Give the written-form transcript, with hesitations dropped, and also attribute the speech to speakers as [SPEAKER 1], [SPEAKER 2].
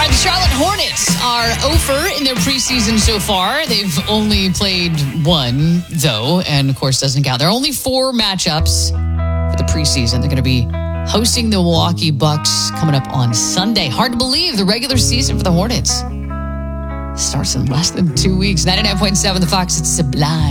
[SPEAKER 1] Charlotte Hornets are over in their preseason so far. They've only played one, though, and of course doesn't count. There are only 4 matchups for the preseason. They're going to be hosting the Milwaukee Bucks coming up on Sunday. Hard to believe the regular season for the Hornets starts in less than 2 weeks. 99.7 The Fox, it's Sublime.